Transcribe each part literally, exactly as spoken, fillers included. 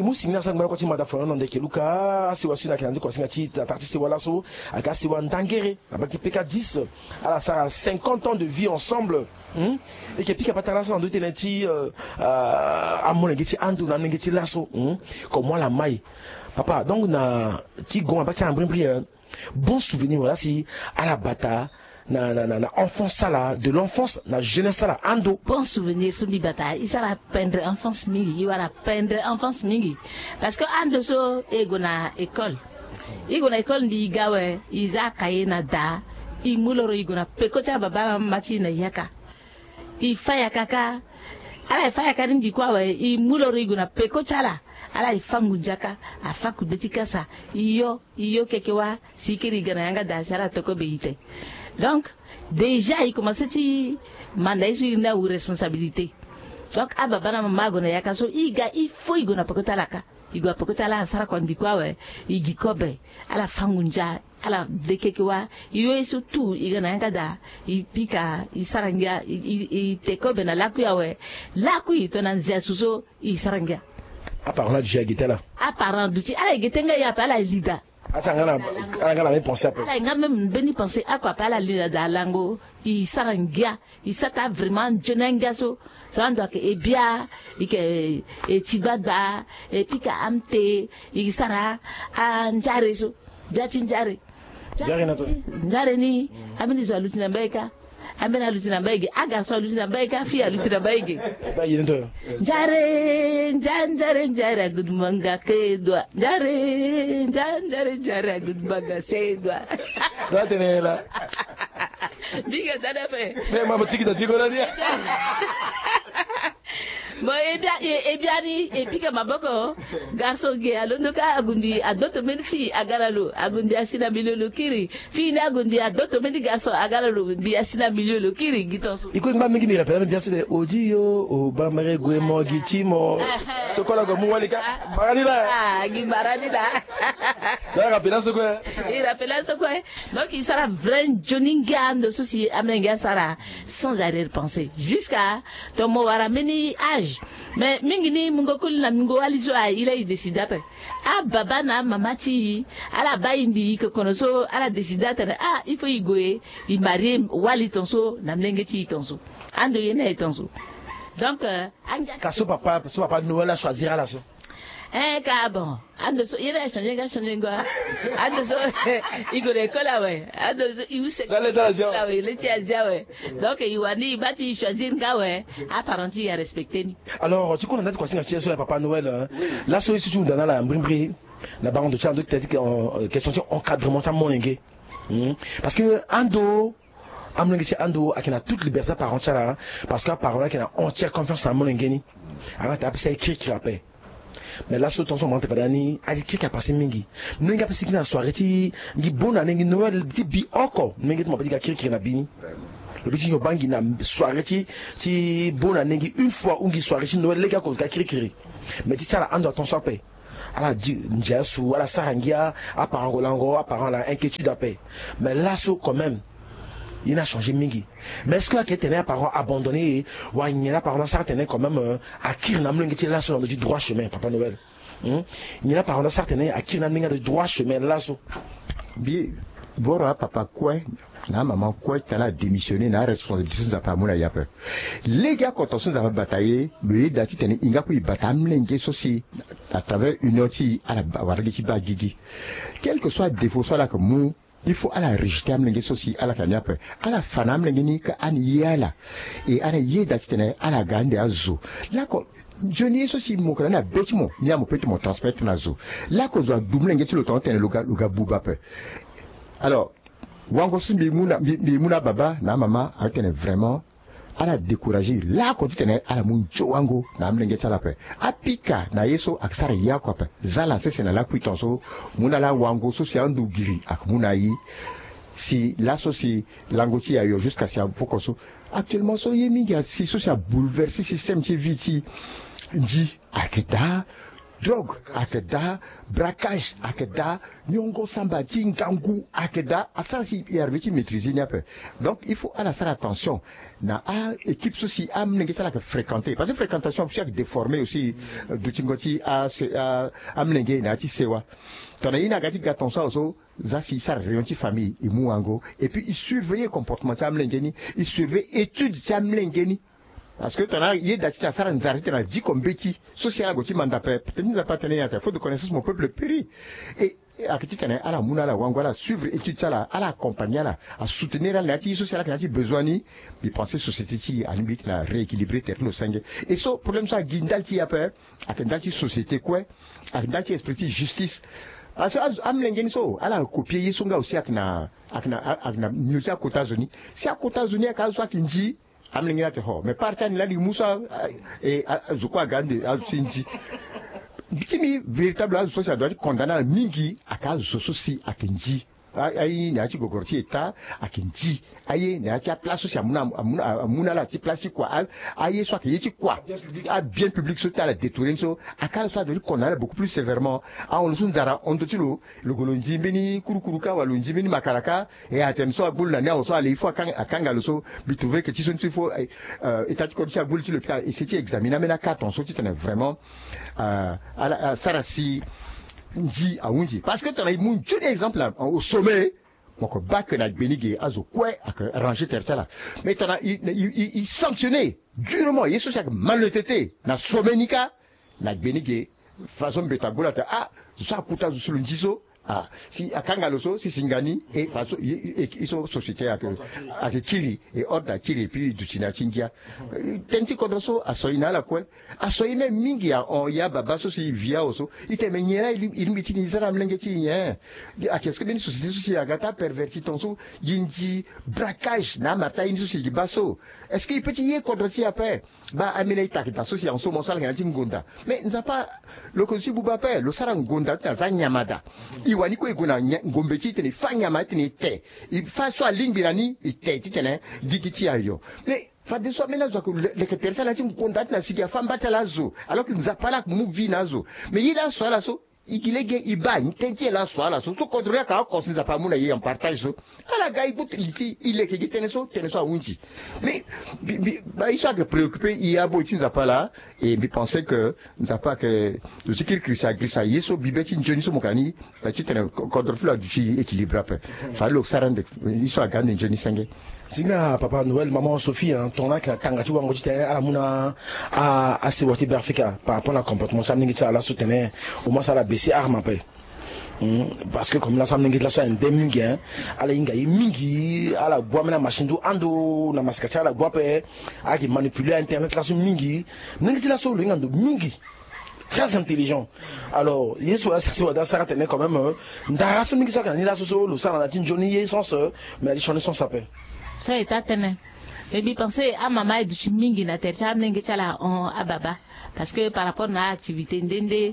musinga sangwa ko chimada fona non de keluka si wasina kanandi ko singa chi parti si wala so akasi wa ndangere abaki peka dix ala ça cinquante ans de vie ensemble hmm? Et que pika patala so ndo teneti euh à mon ngiti andu na ngiti laso hmm? Comme moi la maille papa donc na ti gon abaki en brimbri bon souvenir voilà si à la bata na na na enfance là de l'enfance na jeunesse là ando bon souvenir sur li bata il sera peindre enfance mingi il va peindre enfance mingi parce que ando so ego na école ego na école ndi gawe iza kayena da i muloro ego na pekocha baba machi na yaka i faya kaka ala faya karimbi kwa we i muloro ego na pekocha la ala ifangu njaka afaku betikasa iyo iyo kekewa sikiri gana yanga da sara toko beite. Donc, déjà, il commence à dire, manda isu ina ou responsabilité. Donc, aba bana mago na yakaso, iga, il faut igo na pokota laka. Igo pokota la sara kwa ndikwa we, igi kobe, ala fangunja, ala dekekewa, iyo isu tu, iga na yanga da, ipika, isarangia, i te kobe na laku ya we, laku ito na nzia suso, isarangia. Apparemment, du jagite là. Apparemment, du jagite, ala igitenga ya pa, ala ilida. Atangana atangana même penser après. Ala nga même beni penser à quoi pas la lila da lango i sarangia i sata vraiment jenenga so ça doit que e bia i ke e tibadba e pika amte i sara a njare so jati njare njare na to njare ni amini zo lutina mbeka amena lutina mbege aga so lutina mbeka fi lutina mbege ba yini to njare njare njare gudmanga ke do njare njare njare gudmanga se do do tenela biga dada fe me mama tiki da tiko na dia Bon, et bien, et bien, et puis que ma boko, garçon gay, alors nous cas agundi, à d'autres men filles, à galalo, agundi asina milieu le kiri, fille agundi à d'autres men garçons, à galalo, bi asina milieu le kiri, gitanso. Il faut que maman qui me rappelle bien c'est audio, au bamare guemo gitimo, ce qu'on a comme moi les gars, baranila. Ah, gi baranila. Là, rappelle ce quoi. Il rappelle ce quoi. Donc il sera vraiment Johnny Gang de souci, amenga sara, sans arrière-pensée, jusqu'à ton mot rameni âge. Mais mingini mungo kulina mungo alizo a il a décidé après ah baba na mamati ala baimbi que konoso ala décidé ah il faut y goe il marie wali tonso na mlenge ti tonso ando yena tonso donc anja ka so papa so papa Noël a choisir la so eh ka bon ando so yena changer ga changer go ando so igore kola we ando so il se dans les aziens là we les aziens we donc il wani bati choisir ga we apparenti ya respecter ni. Alors tu connais quoi c'est sur papa Noël là so ici tu dans la brimbri la baronne de Tchando qui dit en question encadrement ça moningue parce que ando amnengi ando akina toute liberté par entière parce que par là qu'il a entière confiance en moningue ni alors tu as ça écrit qui rappelle. Mais là, sur ton son, monte vadani, a dit qui a passé mingi. Mingi a passé qui na soirée, ti, ngi bon année, ngi Noël, ti bi encore. Mingi m'a pas dit qu'il qui na bini. Le petit yo bangi na soirée, ti, ti bon année, ngi une fois, ngi soirée, ti Noël, les gars, qu'on kiri kiri. Mais ti ça la ando ton sapé. À la dit, njasu, à la sarangia, à part Angolango, à part la inquiétude à paix. Mais là, so, quand même, il a changé mingi. Mais est-ce que qui était parents abandonné ou il y a parents certains quand même à qui n'a même été là sur le droit chemin Papa Noël. Il y a parents certains à qui n'a même le droit chemin là sur. Bien, voilà papa quoi na maman quoi tu as démissionné na responsabilité ça pas mon ya peur. Les gars quand on s'est bataillé, le dati tene inga ku batam lenge soci à travers une autre à la wargi ba gigi. Quel que soit défaut soit là que mou il faut à la rejeter à l'engue soci à la cagnape à la fanam l'engue ka an yala et à la yé d'attener à la gande à zo là comme je n'y ai soci mon crâne à bêtement ni à mon petit mon transport na zo là qu'on doit doubler l'engue sur le temps ten le gars le gars bouba peu alors wango si bi muna bi muna baba na maman a tenu vraiment à la décourager là quand tu tenais à la moun joango na mlenge tala pe apika na yeso aksara ya kwa pe zala c'est na la kuitonso muna la wango so si andu giri ak muna yi si la so si langoti ayo jusqu'à si fokoso actuellement so yemi ga si so si a bouleversé système ti viti dit aketa drogue akeda braquage akeda nyongo sambati ngangu akeda asara si yarviti maîtriser ni peu. Donc il faut à la faire attention na a équipe souci am nengeta la fréquenter parce que fréquentation chaque déformé aussi de tingoti a am nenge na ti sewa tona ina gati gaton ça aussi za si ça réunit famille et muango et puis il surveiller comportement am nengeni il surveille étude am nengeni. Parce que tu as yé d'attirer à ça une zarite na dit comme bêtis social goti mandape peut-être nous appartenir à ta faute de connaissance mon peuple péri et à que tu connais à la mouna la wangwala suivre étude ça là à la accompagner là à soutenir la nature sociale qui a besoin ni mais penser société ci à limite la rééquilibrer terre le sang et so problème ça guindalti a peur à que dalti société quoi à dalti esprit justice parce que am lengeni so ala copier yisonga aussi akna akna akna musique à États-Unis si à États-Unis ka so akinji amlingira te ho mais parta ni lali musa et zukwa gande asinji bitimi véritable azo social doit condamner mingi akazo sososi akinji ayi na chi gogorti eta akinji ayi na chi place social muna muna muna la chi place quoi ayi soit que yi quoi a bien public social la détourner so akala soit doit condamner beaucoup plus sévèrement a on le nzara on to tilo le golonji mbeni kurukuruka walonji mbeni makaraka et attention boule na na so aller il faut akanga le so bi trouver que tu son il faut état comme ça boule le et c'est examiner mais la carte on sorti vraiment euh à sarasi ndi awunji parce que tu as un exemple là au sommet donc bac na benigé azo quoi à ranger terre là mais tu as il il sanctionné durement yeso chaque malhonnêteté na sommet nika na benigé façon betabola ah ça coûte sur le ndiso ah si akanga loso si singani et façon ils sont société avec avec kiri et ordre kiri puis du tina tingia tenti kodroso asoina la quoi asoina mingi ya on ya baba so si via oso ite menyera il mitiniza la mlengeti nya a qu'est-ce que bien société souci agata perverti tonso yinji braquage na marta indi souci baso est-ce qu'il peut y kodrosi après ba amina ita kita souci en so mon sala ngati ngonda mais nza pas le kosi bubape le sara ngonda ta za nyamada iwani ko iguna ngombe ti tene fanya ma tene te i fa so lingbirani ite ti tene digiti ayo mais fa de so mena zo ko le que tersa la ti ngonda na sikia famba tala zo alors que nza pas la movie nazo mais il a so la so ikilege iba intenti la so la so so kodre ka ko sinza pa muna yi en partage so ala ga ibut ici il est que tene so tene so unji mais ba il soit que préoccupé il y a beau tinza pas là et me penser que nza pas que le sikir krisa krisa yeso bibeti njoni so mokani la ti tene kodre fla du fi équilibre après fa lo sarande il soit gande njoni sangue Singa papa Noël maman Sophie hein ton là que tanga tu wango tite ala muna a a se woti berfika par rapport à comportement ça ningi ça la soutenir au moins ça la baisser arme après parce que comme là ça ningi la so un demingi hein ala inga mingi ala bois na machine do ando na maskacha ala bois pe a qui manipuler internet la so mingi ningi la so lingando mingi très intelligent alors yeso ça c'est wada ça tenait quand même ndara so mingi ça kana ni la so lo ça na tin joni sans mais la chanson s'appelle ça est atteint mais bi penser à maman du chimingi na terre amlenge chala on ababa parce que par rapport à activité ndende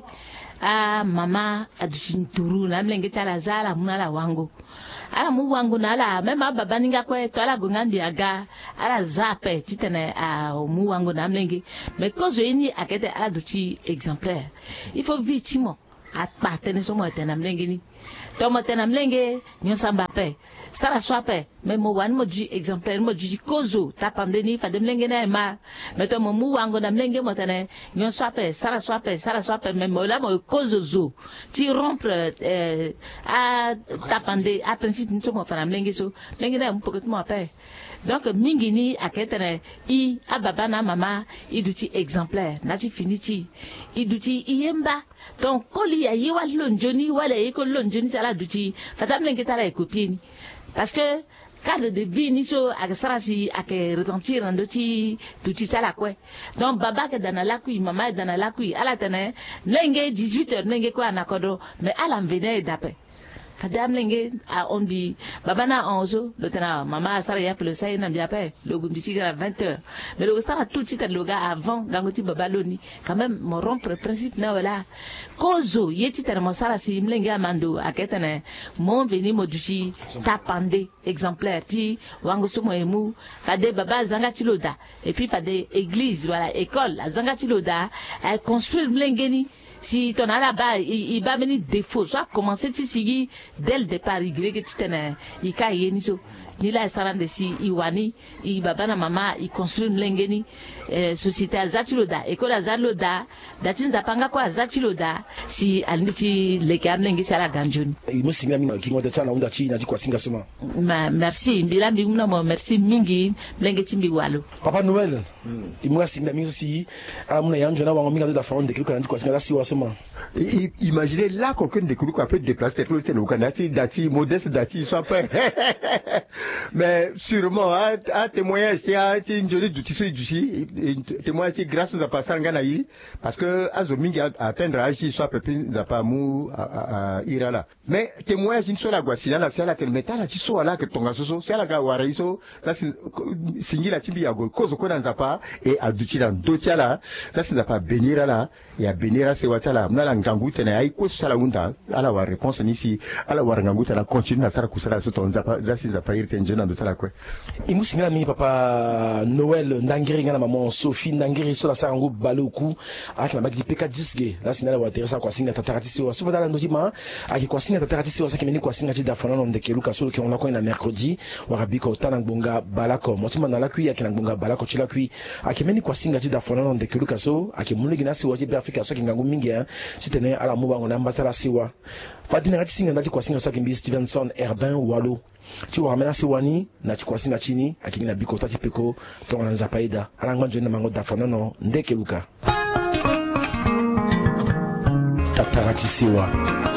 a maman a du chinturu na amlenge chala zala munala wango ala mu wango na ala même ababa ninga ko to ala gongandi aga ala zape titene a mu wango na amlenge mais cause ini akete ala du chi exemplaire il faut vitimo a patene so mo tena amlenge ni to mo tena amlenge nyo samba pe sara swape mais mo wan mo du exemplaire mo du kozo tapandeni fa dem lenge na ma mais to mo mu wango na mlenge mo tene nyo swape sara swape sara swape mais mo la mo kozo zo ti rompre euh a tapande a principe ni so mo fa na mlenge so mlenge na mo pocket mo ape donc mingi ni aketene i ababa na mama i duti exemplaire na ti finiti i duti iyemba donc koli ya yiwa lonjoni wala yiko lonjoni sala duti fatam lenge tala e copine parce que cadre de vie ni so akasarasi ake retentir ndoti tuti sala kwe donc baba ke dana la kui mama dana la kui ala tene lenge dix-huit heures lenge ko anakodo mais ala mvene dape Kadam lenge a on dit baba na onzo le tena mama sara ya pelo sai na biape le gumbi à vingt heures mais le stara tout de suite le gars avant gangoti baba loni quand même mon rompre principe na wala kozo yeti tena mo sara si mlenge amando aketene mon veni moduchi tapande exemplaire ti wango somo emu fade baba zanga tiloda et puis fade église voilà école zanga tiloda a construire mlenge ni si ton là-bas il va venir défaut soit commencer tu sigi dès le départ il gré que tu tenais il ka yeni so ni la restaurant de si iwani i baba na mama i construire mlengeni eh, société azatiloda école azaloda datin zapanga kwa azatiloda si alnichi leka mlengi sala ganjoni musinga mingi kingo tana unda chi na kwa singa soma ma merci mbila mbimuna mo merci mingi mlenge chimbi walo Papa Noël mm. Timwa singa mingi aussi amuna yanjo na wango minga da fond de kwa kwa singa si wa soma. Imaginez là quelqu'un de Kouloukou a peut déplacer le téléphone au Canada, dati modeste dati soit pas. Mais sûrement un témoignage c'est un joli du tissu du si témoignage c'est grâce à passer nganayi parce que azomingi atteindre âge soit peuple zapa mu à irala. Mais témoignage une seule agua sila la sala que le métal a tiso ala que tonga soso c'est la gawara iso ça c'est singi la tibi ago cause ko dans zapa et aduti dans dotia là ça c'est zapa benira là et à benira c'est watala mnala ngangu tena ai ko sala unda ala wa réponse ni si ala wa ngangu tena continue na sala kusala so ton zapa za si zapa irte njena ndo sala kwe imu singa mi Papa Noël ndangiri ngana maman Sophie ndangiri so la sala ngo baloku ak na bagdi peka disge la sinala wa teresa kwa singa tatarati wa so dala ndojima ak kwa singa tatarati wa sakimeni kwa singa ti dafana no ndeke luka so ke on la ko na mercredi wa rabika otana ngbonga balako motima na la kui ak na ngbonga balako chila kui akimeni kwa singa ti dafana no ndeke luka so ak muligi na si wa ti Afrika so kingangu mingi hein sitene ala muba ngona mbasala siwa fadina ngati singa ndati kwa singa so kimbi Stevenson Herbin Walo ti wa mena siwani na ti kwa singa chini akini na biko tati peko to na nzapaida ala ngbanjo na mango dafana no ndeke luka tatarati siwa